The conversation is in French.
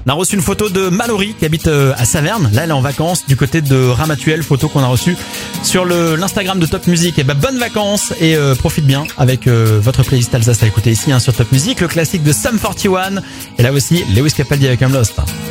On a reçu une photo de Mallory qui habite à Saverne. Là, elle est en vacances du côté de Ramatuelle. Photo qu'on a reçue sur l'Instagram de Top Music. Et bonnes vacances et profite bien avec votre playlist Alsace à écouter ici sur Top Music. Le classique de Sum 41. Et là aussi, Lewis Capaldi avec I'm Lost.